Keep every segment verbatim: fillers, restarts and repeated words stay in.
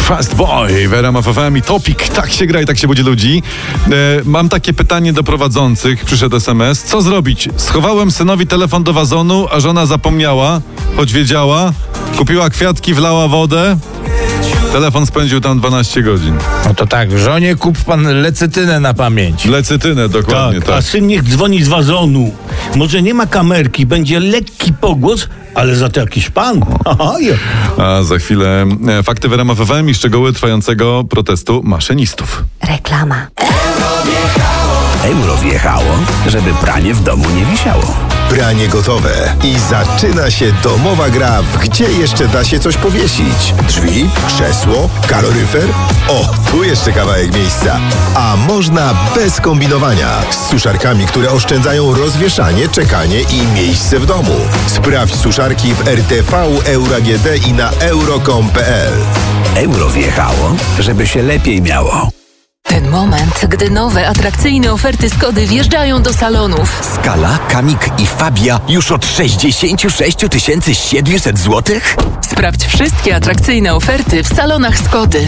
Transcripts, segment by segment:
Fast Boy w R M F F M i Topik. Tak się gra i tak się budzi ludzi. E, mam takie pytanie do prowadzących. Przyszedł es em es. Co zrobić? Schowałem synowi telefon do wazonu, a żona zapomniała, choć wiedziała. Kupiła kwiatki, wlała wodę. Telefon spędził tam dwanaście godzin. No to tak, żonie kup pan lecytynę na pamięć. Lecytynę, dokładnie tak, tak. A syn niech dzwoni z wazonu. Może nie ma kamerki, będzie lekki pogłos, ale za to jakiś pan. Aha, ja. A za chwilę e, fakty w R M F F M i szczegóły trwającego protestu maszynistów. Reklama. Euro wjechało, żeby pranie w domu nie wisiało. Pranie gotowe i zaczyna się domowa gra w Gdzie jeszcze da się coś powiesić. Drzwi, krzesło, kaloryfer. O, tu jeszcze kawałek miejsca. A można bez kombinowania. Z suszarkami, które oszczędzają rozwieszanie, czekanie i miejsce w domu. Sprawdź suszarki w R T V, Euro A G D i na euro kropka com kropka p l. Euro wjechało, żeby się lepiej miało. Ten moment, gdy nowe, atrakcyjne oferty Skody wjeżdżają do salonów. Skala, Kamik i Fabia już od sześćdziesiąt sześć tysięcy siedemset złotych? Sprawdź wszystkie atrakcyjne oferty w salonach Skody.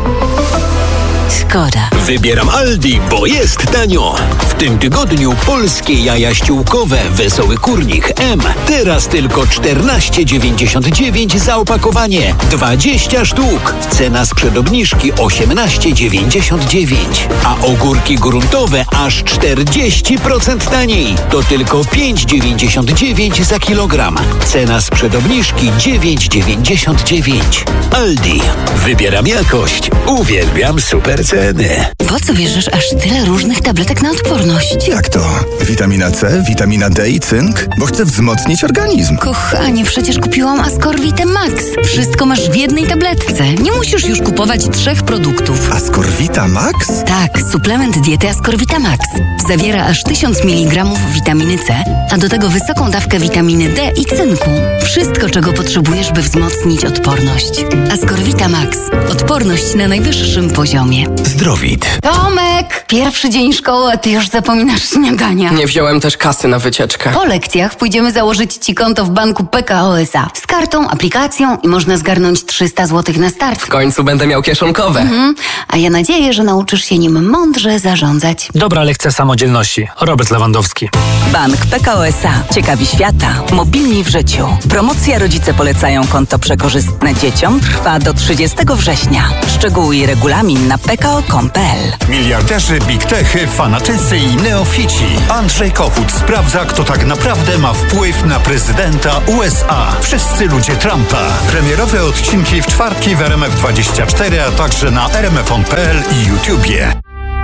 Skoda. Wybieram Aldi, bo jest tanio. W tym tygodniu polskie jaja ściółkowe Wesoły Kurnik M. Teraz tylko czternaście dziewięćdziesiąt dziewięć za opakowanie. dwadzieścia sztuk. Cena sprzed obniżki osiemnaście dziewięćdziesiąt dziewięć. A ogórki gruntowe aż czterdzieści procent taniej. To tylko pięć dziewięćdziesiąt dziewięć za kilogram. Cena sprzed obniżki dziewięć dziewięćdziesiąt dziewięć. Aldi. Wybieram jakość. Uwielbiam super ceny. Po co bierzesz aż tyle różnych tabletek na odporność? Jak to? Witamina C, witamina D i cynk? Bo chcę wzmocnić organizm. Kochanie, przecież kupiłam Ascorvitę Max. Wszystko masz w jednej tabletce. Nie musisz już kupować trzech produktów. Ascorvita Max? Tak, suplement diety Ascorvita Max. Zawiera aż tysiąc miligramów witaminy C, a do tego wysoką dawkę witaminy D i cynku. Wszystko, czego potrzebujesz, by wzmocnić odporność. Ascorvita Max. Odporność na najwyższym poziomie. Zdrowit. Tomek! Pierwszy dzień szkoły, a ty już zapominasz śniadania. Nie wziąłem też kasy na wycieczkę. Po lekcjach pójdziemy założyć ci konto w banku P K O S A. Z kartą, aplikacją i można zgarnąć trzysta złotych na start. W końcu będę miał kieszonkowe. Mhm. A ja nadzieję, że nauczysz się nim mądrze zarządzać. Dobra lekcja samodzielności. Robert Lewandowski. Bank P K O S A. Ciekawi świata. Mobilni w życiu. Promocja Rodzice polecają konto przekorzystne dzieciom trwa do trzydziestego września. Szczegóły i regulamin na p k o kropka com kropka p l. Miliarderzy, big techy, fanatycy i neofici. Andrzej Kochut sprawdza, kto tak naprawdę ma wpływ na prezydenta U S A. Wszyscy ludzie Trumpa. Premierowe odcinki w czwartki w R M F dwadzieścia cztery, a także na r m f on kropka p l i YouTubie.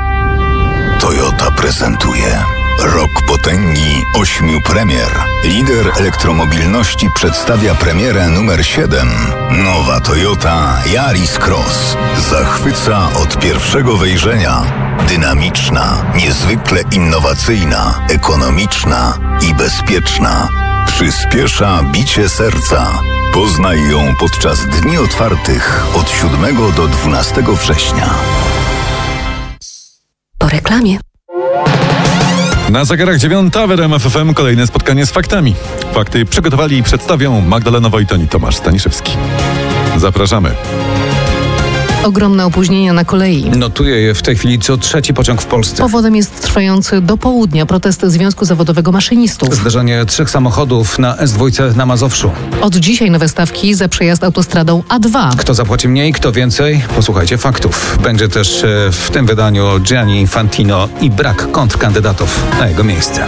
Toyota prezentuje Rok potęgi ośmiu premier. Lider elektromobilności przedstawia premierę numer siedem. Nowa Toyota Yaris Cross. Zachwyca od pierwszego wejrzenia. Dynamiczna, niezwykle innowacyjna, ekonomiczna i bezpieczna. Przyspiesza bicie serca. Poznaj ją podczas dni otwartych od siódmego do dwunastego września. Po reklamie. Na zegarach dziewiąta w R M F F M kolejne spotkanie z faktami. Fakty przygotowali i przedstawią Magdalena Wojton i Tomasz Staniszewski. Zapraszamy. Ogromne opóźnienia na kolei. Notuje je w tej chwili co trzeci pociąg w Polsce. Powodem jest trwający do południa protest Związku Zawodowego Maszynistów. Zderzenie trzech samochodów na S dwa na Mazowszu. Od dzisiaj nowe stawki za przejazd autostradą A dwa. Kto zapłaci mniej, kto więcej? Posłuchajcie faktów. Będzie też w tym wydaniu Gianni Infantino i brak kontrkandydatów na jego miejsce.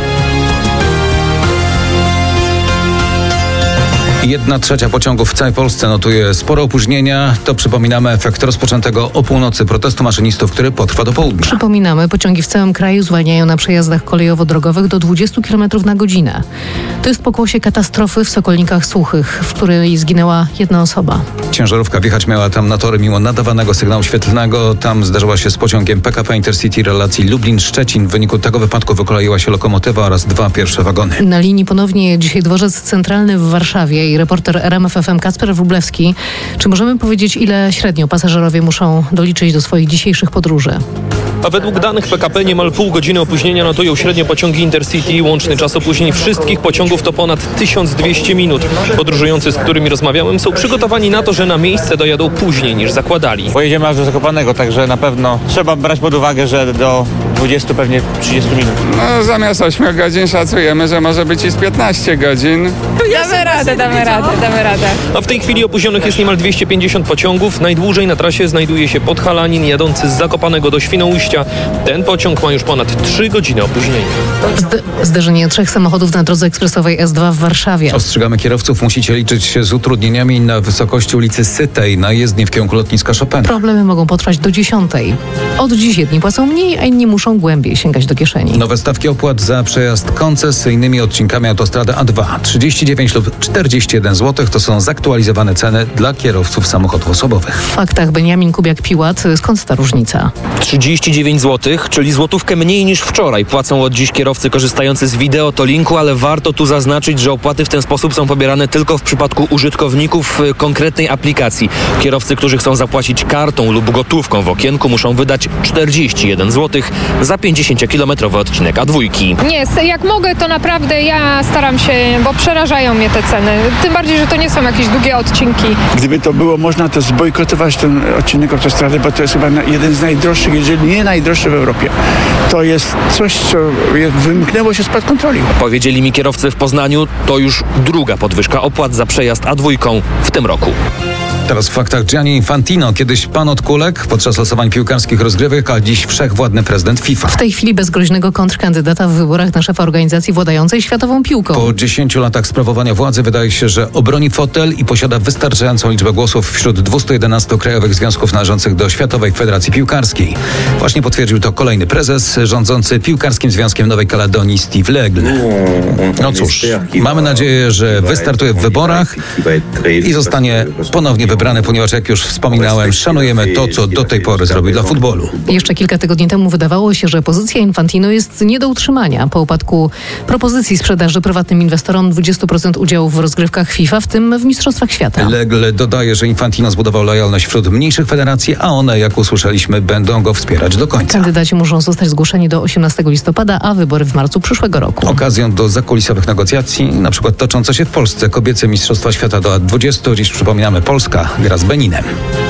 Jedna trzecia pociągów w całej Polsce notuje spore opóźnienia. To przypominamy efekt rozpoczętego o północy protestu maszynistów, który potrwa do południa. Przypominamy, pociągi w całym kraju zwalniają na przejazdach kolejowo-drogowych do dwudziestu kilometrów na godzinę. To jest pokłosie katastrofy w Sokolnikach Suchych, w której zginęła jedna osoba. Ciężarówka wjechać miała tam na tory mimo nadawanego sygnału świetlnego. Tam zderzyła się z pociągiem P K P Intercity relacji Lublin-Szczecin. W wyniku tego wypadku wykoleiła się lokomotywa oraz dwa pierwsze wagony. Na linii ponownie dzisiaj dworzec centralny w Warszawie i reporter R M F F M Kacper Wróblewski. Czy możemy powiedzieć, ile średnio pasażerowie muszą doliczyć do swoich dzisiejszych podróży? A według danych P K P niemal pół godziny opóźnienia notują średnio pociągi Intercity. Łączny czas opóźnień wszystkich pociągów to ponad tysiąc dwieście minut. Podróżujący, z którymi rozmawiałem, są przygotowani na to, że na miejsce dojadą później niż zakładali. Pojedziemy aż do Zakopanego, także na pewno trzeba brać pod uwagę, że do dwudziestu, pewnie trzydziestu minut. No zamiast ośmiu godzin szacujemy, że może być i z piętnaście godzin. Damy radę, damy radę, damy radę. A w tej chwili opóźnionych jest niemal dwieście pięćdziesiąt pociągów. Najdłużej na trasie znajduje się Podhalanin jadący z Zakopanego do Świnoujścia. Ten pociąg ma już ponad trzy godziny opóźnienia. Zde- zderzenie trzech samochodów na drodze ekspresowej S dwa w Warszawie. Ostrzegamy kierowców, musicie liczyć się z utrudnieniami na wysokości ulicy Sytej na jezdni w kierunku lotniska Chopina. Problemy mogą potrwać do dziesiątej. Od dziś jedni płacą mniej, a inni muszą głębiej sięgać do kieszeni. Nowe stawki opłat za przejazd koncesyjnymi odcinkami autostrady A dwa. trzydzieści dziewięć lub czterdzieści jeden złotych to są zaktualizowane ceny dla kierowców samochodów osobowych. W faktach Beniamin Kubiak-Piłat. Skąd ta różnica? trzydzieści dziewięć złotych, czyli złotówkę mniej niż wczoraj. Płacą od dziś kierowcy korzystający z wideotolinku, ale warto tu zaznaczyć, że opłaty w ten sposób są pobierane tylko w przypadku użytkowników konkretnej aplikacji. Kierowcy, którzy chcą zapłacić kartą lub gotówką w okienku, muszą wydać czterdzieści jeden złotych za pięćdziesięciokilometrowy odcinek A dwa. Nie, jak mogę, to naprawdę ja staram się, bo przerażają mnie te ceny. Tym bardziej, że to nie są jakieś długie odcinki. Gdyby to było można, to zbojkotować ten odcinek autostrady, bo to jest chyba jeden z najdroższych, jeżeli nie najdroższy w Europie. To jest coś, co wymknęło się spod kontroli. Powiedzieli mi kierowcy w Poznaniu, to już druga podwyżka opłat za przejazd A dwa w tym roku. Teraz w faktach Gianni Infantino, kiedyś pan od kulek podczas losowań piłkarskich rozgrywek, a dziś wszechwładny prezydent FIFA. W tej chwili bez groźnego kontrkandydata w wyborach na szefa organizacji władającej światową piłką. Po dziesięciu latach sprawowania władzy wydaje się, że obroni fotel i posiada wystarczającą liczbę głosów wśród dwustu jedenastu krajowych związków należących do Światowej Federacji Piłkarskiej. Właśnie potwierdził to kolejny prezes rządzący Piłkarskim Związkiem Nowej Kaledonii Steve Legle. No cóż, mamy nadzieję, że wystartuje w wyborach i zostanie ponownie wybrany. Wybrany, ponieważ jak już wspominałem, szanujemy to, co do tej pory zrobił dla futbolu. Jeszcze kilka tygodni temu wydawało się, że pozycja Infantino jest nie do utrzymania. Po upadku propozycji sprzedaży prywatnym inwestorom dwudziestu procent udziałów w rozgrywkach FIFA, w tym w Mistrzostwach Świata. Legle dodaje, że Infantino zbudował lojalność wśród mniejszych federacji, a one, jak usłyszeliśmy, będą go wspierać do końca. Kandydaci muszą zostać zgłoszeni do osiemnastego listopada, a wybory w marcu przyszłego roku. Okazją do zakulisowych negocjacji, na przykład toczące się w Polsce kobiece Mistrzostwa Świata do lat dwudziestu. Dziś przypominamy, Polska gra z Beninem.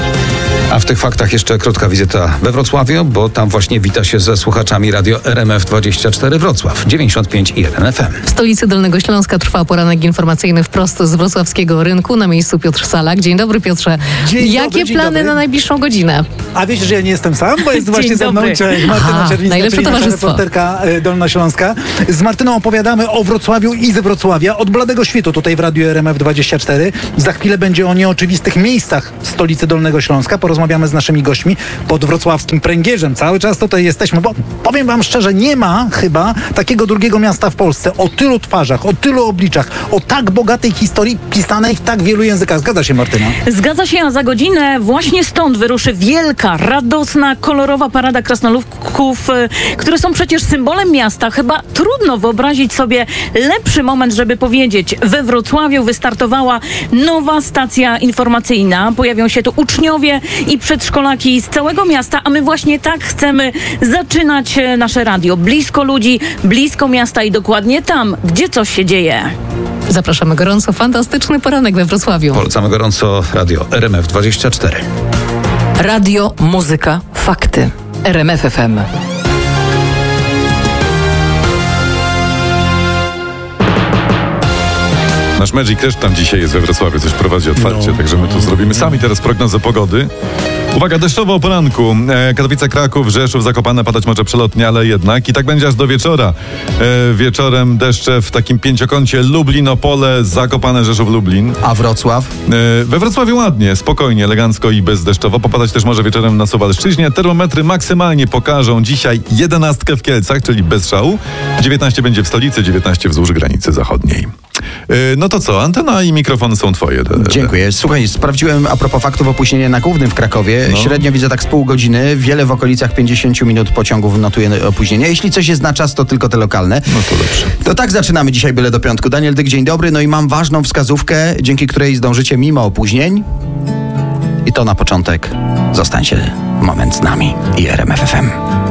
A w tych faktach jeszcze krótka wizyta we Wrocławiu, bo tam właśnie wita się ze słuchaczami radio R M F dwadzieścia cztery Wrocław, dziewięćdziesiąt pięć i jeden F M. W stolicy Dolnego Śląska trwa poranek informacyjny wprost z wrocławskiego rynku. Na miejscu Piotr Salak. Dzień dobry, Piotrze. Dzień Jakie dobry, dzień plany dobry. na najbliższą godzinę? A wiecie, że ja nie jestem sam, bo jest właśnie ze mną Cześć, Martyna Czerwińska, najlepsze czyli nasza towarzystwo. reporterka dolnośląska. Z Martyną opowiadamy o Wrocławiu i ze Wrocławia od bladego świtu tutaj w radiu R M F dwadzieścia cztery. Za chwilę będzie o nieoczywistych miejscach stolicy Dolnego Śląska. Porozmawiamy z naszymi gośćmi pod wrocławskim pręgierzem. Cały czas tutaj jesteśmy, bo powiem wam szczerze, nie ma chyba takiego drugiego miasta w Polsce o tylu twarzach, o tylu obliczach, o tak bogatej historii pisanej w tak wielu językach. Zgadza się, Martyna? Zgadza się, a za godzinę właśnie stąd wyruszy wielka, radosna, kolorowa parada krasnoludków, które są przecież symbolem miasta. Chyba trudno wyobrazić sobie lepszy moment, żeby powiedzieć, we Wrocławiu wystartowała nowa stacja informacyjna. Pojawią się tu uczniowie i przedszkolaki z całego miasta, a my właśnie tak chcemy zaczynać nasze radio. Blisko ludzi, blisko miasta i dokładnie tam, gdzie coś się dzieje. Zapraszamy gorąco, fantastyczny poranek we Wrocławiu. Polecamy gorąco radio R M F dwadzieścia cztery. Radio, muzyka, fakty. R M F F M. Nasz Magic też tam dzisiaj jest we Wrocławiu, coś prowadzi otwarcie, no, także my tu zrobimy sami teraz prognozę pogody. Uwaga, deszczowo o poranku. E, Katowice, Kraków, Rzeszów, Zakopane padać może przelotnie, ale jednak. I tak będzie aż do wieczora. E, wieczorem deszcze w takim pięciokącie Lublin, Opole, Zakopane, Rzeszów, Lublin. A Wrocław? E, we Wrocławiu ładnie, spokojnie, elegancko i bezdeszczowo. Popadać też może wieczorem na Suwalszczyźnie. Termometry maksymalnie pokażą dzisiaj jedenastkę w Kielcach, czyli bez szału. dziewiętnaście będzie w stolicy, dziewiętnaście wzdłuż granicy zachodniej. E, no to co, antena i mikrofon są twoje. Dziękuję. Słuchaj, sprawdziłem a propos faktów opóźnienia na Głównym w Krakowie. No. Średnio widzę tak z pół godziny. Wiele w okolicach pięćdziesiąt minut pociągów notuje opóźnienia. Jeśli coś jest na czas, to tylko te lokalne. No to dobrze. To tak zaczynamy dzisiaj byle do piątku. Daniel Dyk, dzień dobry. No i mam ważną wskazówkę, dzięki której zdążycie mimo opóźnień. I to na początek. Zostańcie moment z nami i R M F F M.